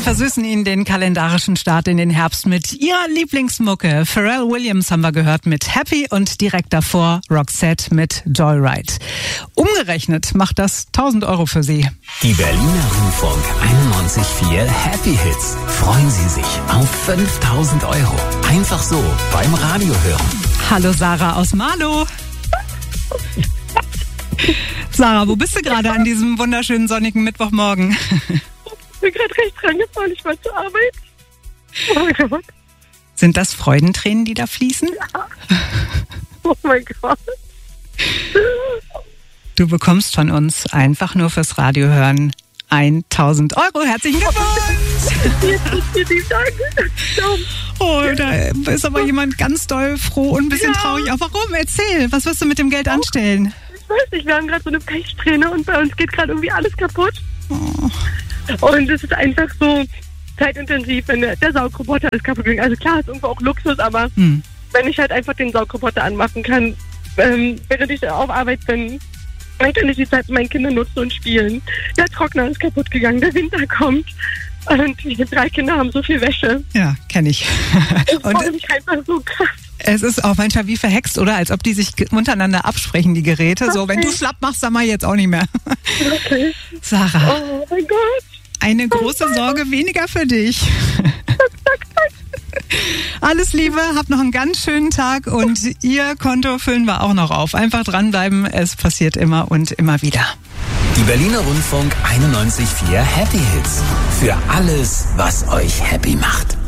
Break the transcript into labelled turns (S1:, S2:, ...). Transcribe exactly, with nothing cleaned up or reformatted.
S1: versüßen Ihnen den kalendarischen Start in den Herbst mit Ihrer Lieblingsmucke. Pharrell Williams haben wir gehört mit Happy und direkt davor Roxette mit Joyride. Umgerechnet macht das tausend Euro für Sie.
S2: Die Berliner Rundfunk einundneunzig Komma vier Happy Hits. Freuen Sie sich auf fünftausend Euro. Einfach so beim Radio hören.
S1: Hallo Sarah aus Marlow. Sarah, wo bist du gerade an diesem wunderschönen sonnigen Mittwochmorgen?
S3: Ich bin gerade rechts rangefahren, ich war zur Arbeit. Oh mein Gott.
S1: Sind das Freudentränen, die da fließen?
S3: Ja. Oh mein Gott.
S1: Du bekommst von uns einfach nur fürs Radio hören tausend Euro. Herzlichen Glückwunsch!
S3: Vielen Dank.
S1: Oh, da ist aber jemand ganz doll froh und ein bisschen ja. traurig. Auch warum? Erzähl, was wirst du mit dem Geld anstellen?
S3: Ich weiß nicht, wir haben gerade so eine Pechsträhne und bei uns geht gerade irgendwie alles kaputt.
S1: Oh.
S3: Und es ist einfach so zeitintensiv, wenn der, der Saugroboter ist kaputt gegangen. Also klar, ist irgendwo auch Luxus, aber hm. wenn ich halt einfach den Saugroboter anmachen kann, ähm, während ich auf Arbeit bin, dann kann ich die Zeit mit meinen Kindern nutzen und spielen. Der Trockner ist kaputt gegangen, der Winter kommt und die drei Kinder haben so viel Wäsche.
S1: Ja, kenne ich.
S3: Ich freue mich einfach so krass.
S1: Es ist auch manchmal wie verhext, oder? Als ob die sich untereinander absprechen, die Geräte. Okay. So, wenn du schlapp machst, sag mal jetzt auch nicht mehr.
S3: Okay.
S1: Sarah.
S3: Oh mein Gott.
S1: Eine große oh Sorge weniger für dich. Alles Liebe, habt noch einen ganz schönen Tag und Ihr Konto füllen wir auch noch auf. Einfach dranbleiben, es passiert immer und immer wieder.
S2: Die Berliner Rundfunk einundneunzig Komma vier Happy Hits. Für alles, was euch happy macht.